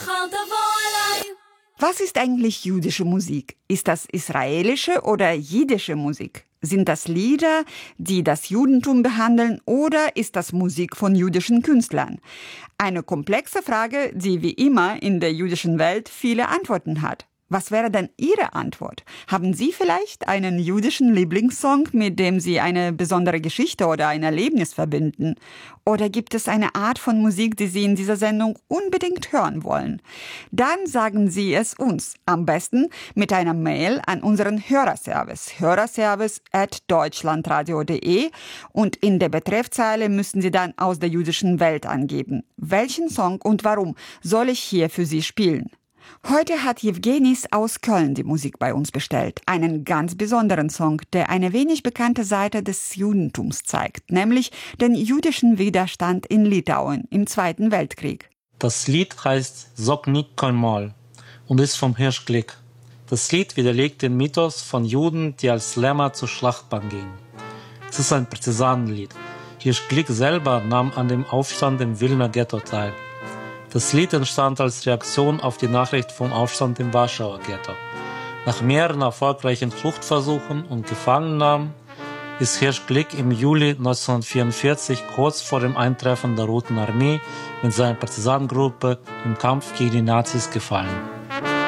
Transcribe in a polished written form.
Was ist eigentlich jüdische Musik? Ist das israelische oder jiddische Musik? Sind das Lieder, die das Judentum behandeln, oder ist das Musik von jüdischen Künstlern? Eine komplexe Frage, die wie immer in der jüdischen Welt viele Antworten hat. Was wäre denn Ihre Antwort? Haben Sie vielleicht einen jüdischen Lieblingssong, mit dem Sie eine besondere Geschichte oder ein Erlebnis verbinden? Oder gibt es eine Art von Musik, die Sie in dieser Sendung unbedingt hören wollen? Dann sagen Sie es uns, am besten mit einer Mail an unseren Hörerservice, hörerservice@deutschlandradio.de, und in der Betreffzeile müssen Sie dann aus der jüdischen Welt angeben. Welchen Song und warum soll ich hier für Sie spielen? Heute hat Jewgenis aus Köln die Musik bei uns bestellt. Einen ganz besonderen Song, der eine wenig bekannte Seite des Judentums zeigt, nämlich den jüdischen Widerstand in Litauen im Zweiten Weltkrieg. Das Lied heißt Soknik Kolmol und ist vom Hirsch Glick. Das Lied widerlegt den Mythos von Juden, die als Lämmer zur Schlachtbahn gingen. Es ist ein Partisanenlied. Hirsch Glick selber nahm an dem Aufstand im Wilner Ghetto teil. Das Lied entstand als Reaktion auf die Nachricht vom Aufstand im Warschauer Ghetto. Nach mehreren erfolgreichen Fluchtversuchen und Gefangennahmen ist Hirsch Glick im Juli 1944 kurz vor dem Eintreffen der Roten Armee mit seiner Partisanengruppe im Kampf gegen die Nazis gefallen.